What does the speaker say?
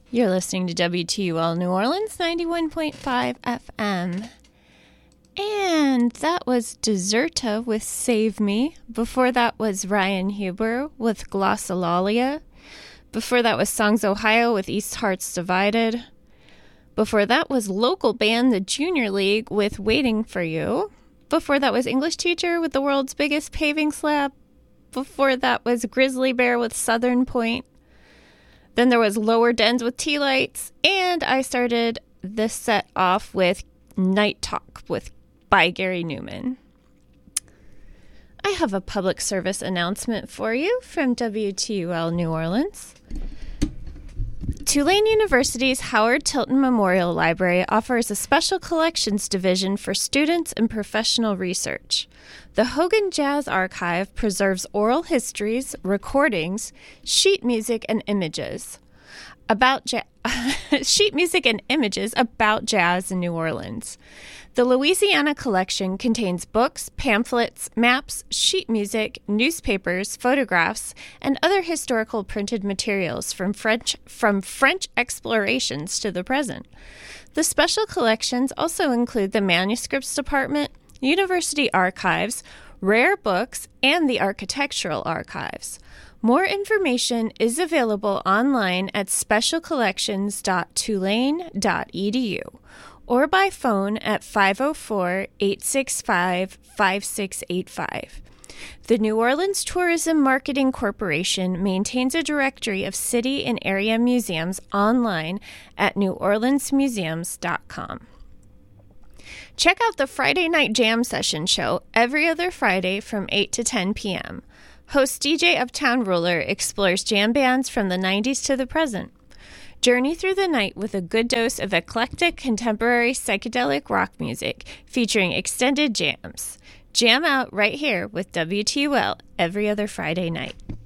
You're listening to WTUL New Orleans 91.5 FM. And that was Deserta with Save Me. Before that was Ryan Huber with Glossolalia. Before that was Songs Ohio with East Hearts Divided. Before that was local band The Junior League with Waiting for You. Before that was English Teacher with The World's Biggest Paving Slab. Before that was Grizzly Bear with Southern Point. Then there was Lower Dens with Tea Lights. And I started this set off with Night Talk by Gary Newman. I have a public service announcement for you from WTUL New Orleans. Tulane University's Howard Tilton Memorial Library offers a special collections division for students and professional research. The Hogan Jazz Archive preserves oral histories, recordings, sheet music, and images about jazz in New Orleans. The Louisiana collection contains books, pamphlets, maps, sheet music, newspapers, photographs, and other historical printed materials from French explorations to the present. The special collections also include the Manuscripts Department, University Archives, Rare Books, and the Architectural Archives. More information is available online at specialcollections.tulane.edu or by phone at 504-865-5685. The New Orleans Tourism Marketing Corporation maintains a directory of city and area museums online at neworleansmuseums.com. Check out the Friday Night Jam Session show every other Friday from 8 to 10 p.m. Host DJ Uptown Ruler explores jam bands from the 90s to the present. Journey through the night with a good dose of eclectic contemporary psychedelic rock music featuring extended jams. Jam out right here with WTUL every other Friday night.